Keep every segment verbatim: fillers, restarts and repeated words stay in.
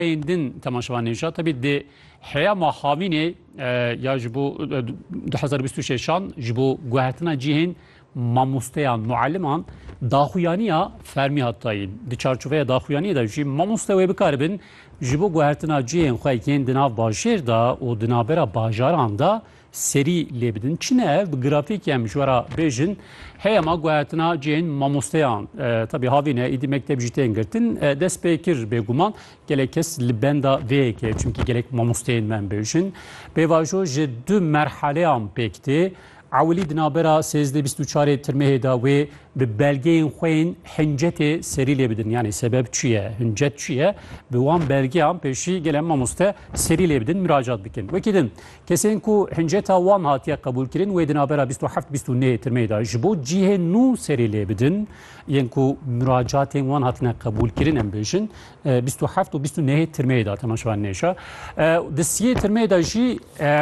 din temaşavan nêja tabii de heyama havînê ya ji bo du hezar bîst û şêşan ji bo guhertina cihên mamosteyan mualliman daxuyaniya fermî hatayîn di çarçoveya daxuyaniyê de jî mamoste wê bikaribin ji bo guhertina cihên xwe yên di nav bajêr da û di navbera bajaran da serî lê bidin. Çîne ev bi grafîkê em ji wera bêjin heyama guhertina cihên mamosteyan tabii havîne îdî mekteb jî tên girtin dest pê kir bêguman gelek kes li benda vê yekê çünkü gelek mamosteyên me bêjin pêvajo ji du merheleyan pêktê Awilî di navbera sêzdeh bîst û çarê tirmehê da wê bi belgeyên xwe yên hincetê serî lê bidin. Yani sebeb çi ye? Hincet çi ye? Bi wan belgeyan pêşî gelek mamoste serî lê bidin, müracaat bikin. Wekî din kesên ku hinceta wan hatiye qebûl kirin wê di navbera bîst û heft bîst û nê tirmehê da ji bo cihên nû serî lê bidin. Yên ku müracaatên wan hatine qebûl kirin em bêjin bîst û heft û bîst û nê tirmehê da temaşavan nêşa. Di siyê tirmehê da jî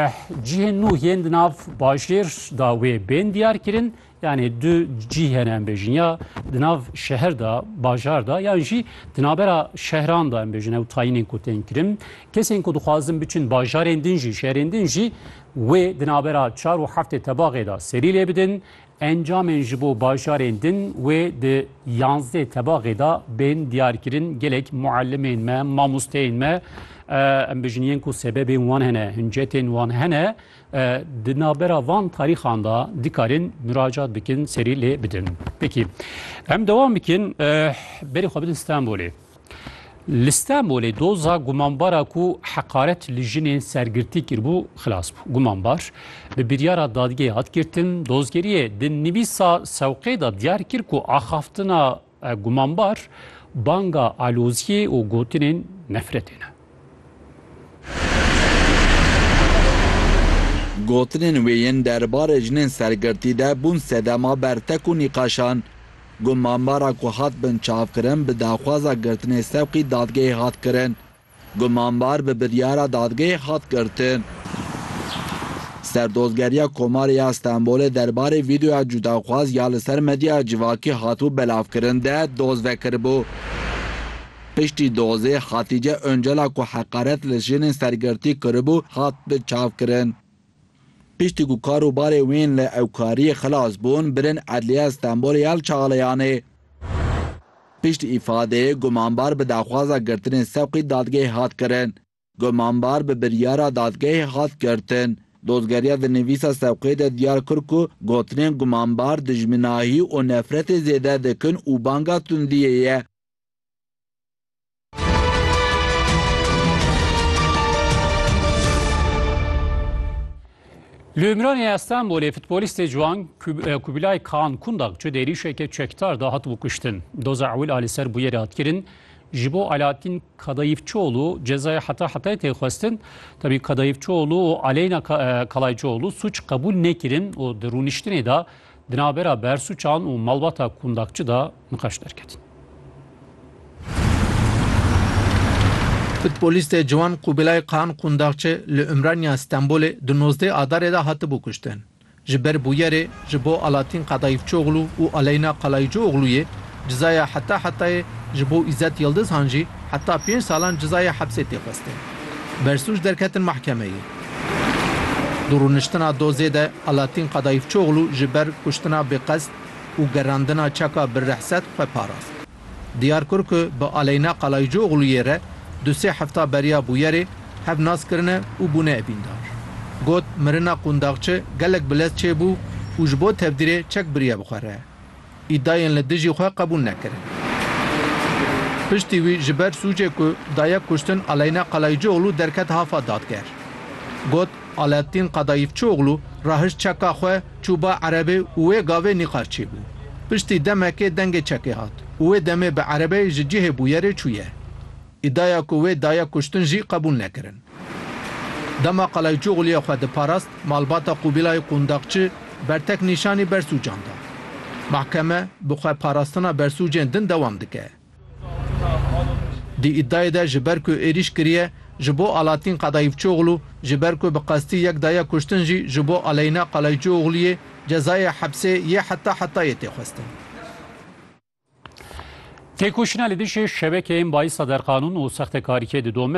cihên nû yên di nav bajêr da wê bên diyar kirin. Yani du cihên em bêjin ya di nav şeher da bajar da yan jî di navbera şehran da em bêjin ew tayînên ku tên kirin. Kesên ku dixwazin biçin bajarên din jî şehrên din jî wê di navbera çar û heftê tebaxê da serî lê bidin. Encamên ji bo bajarên din wê di yanzdê tebaxê da bên diyar kirin gelek muallimên me mamosteyên me em bêjin yên ku sebebên wan hene hincetên wan hene di navbera van tarîxan da dikarin müracaat bikin serî lê bidin. Peki em devam bikin berê xwe bidin Stenbolê. Li Stenbolê doza gumanbara ku heqaret li jinên sergirtî kirbû xilas bû. Gumanbar bi biryara dadgehê hat girtin dozgeriyê di nivîsa sewqê da diyar kir ku axaftina gumanbar banga aloziyê û gotinên nefretê ne. Gotinên wê yên derbarê jinên sergirtî de bûn sedema bertek û nîqaşan. Gumanbara ku hat bin çavkirin bi daxwaza girtinê sewqî dadgehê hat kirin. Gumanbar bi biryara dadgehê hat girtin. Serdozgeriya Komarê ya Stenbolê derbarê vîdeoya cudaxwaz ya li ser medya civakî hatû belavkirin de doz vekiribû. Piştî dozê Hatîce Öncela ku heqaret li jinên sergirtî kiribû hat bi çavkirin. Piştî ku karûbarê wên li ewkariyê xilas bûn birin Edliya Stenbolê ya Çağlayanê. Piştî îfadeyê gumanbar bi daxwaza girtinên sewqî dadgehê hat kirin. Gumanbar bi biryara dadgehê hat girtin. Dozgeriya di nivîsa sewqê de diyar kir ku gotinên gumanbar dijminahî û nefretê zêde dikin û banga tundiyê ye. Li Ümraniye Stenbolê futbolîstê ciwan Kubilay Kaan Kundak çi derîşeke çekdar da hatibû kuştin. Doza ewil alî ser bûyerê hat kirin. Ji bo Alaaddin Kadayıfçıoğlu cezaya hata hatayê têxwestin. Tabii Kadayıfçıoğlu û Aleyna Kalaycıoğlu suç kabul nekirin û di rûniştinê da di navbera bersuçan û malbata Kundakçı da nîqaş derketin. Futbolîstê ciwan Kubilay Kaan Kundakçı li Ümraniya Stenbolê di nozdeh adarê da hatibû kuştin. Ji ber bûyerê ji bo Alaaddin Kadayıfçıoğlu û Aleyna Kalaycıoğlu'yê cezaya heta hetayê ji bo İzzet Yıldızhan jî heta pênc salan cezaya hepsê têxwestin. Bersuç derketin mahkemeyê. Di rûniştina dozê de Alaaddin Kadayıfçıoğlu ji ber kuştina bêqesd û gerandina çeka bi rehset xwe parast. Diyar kir ku bi Aleyna Kalaycıoğlu'yê re du sê hefta beriya bûyerê hev naskirine û bûne evîndar. Got mirina Kundakçı gelek bilez çêbû û ji bo tevdîrê çek biriye bixwere. İddiayên li dijî xwe qebûl nekirin. Piştî wî ji ber sûcê ku daye kuştin Aleyna Kalaycıoğlu derket hafa dadger. Got Alaaddin Kadayıfçıoğlu rahij çeka xwe çûba erebê û wê gavê nîqaş çêbû. Piştî demekê dengê çekê hat û wê demê bi erebeyê ji cihê bûyerê çûye. İddia ku wê daye kuştin jî qebûl nekirin. Dema Kalaycıoğlu'ya xwe diparast malbata Kubilay Kundakçı bertek nîşanî bersûcan da. Mahkeme bi xwe parastina bersûcên din dewam dike. Di îddayê de ji ber ku êrîş kiriye ji bo Alaaddin Kadayıfçıoğlu ji ber ku bi qestî yek daye kuştin jî ji bo Aleyna Kalaycıoğlu'yê cezaya hepsê yê heta hetayê têxwestin. Têkoşîna li dijî şebekeyên bayîsa derqanûn û sextekarîkê didome